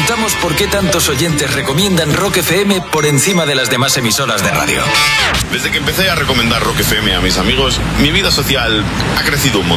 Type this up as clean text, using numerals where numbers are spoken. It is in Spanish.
preguntamos por qué tantos oyentes recomiendan Rock FM por encima de las demás emisoras de radio. Desde que empecé a recomendar Rock FM a mis amigos, mi vida social ha crecido un montón.